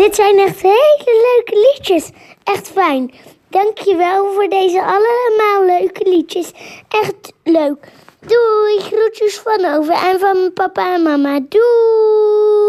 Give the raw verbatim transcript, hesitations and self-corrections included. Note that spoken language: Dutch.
Dit zijn echt hele leuke liedjes. Echt fijn. Dankjewel voor deze allemaal leuke liedjes. Echt leuk. Doei, groetjes van over en van papa en mama. Doei.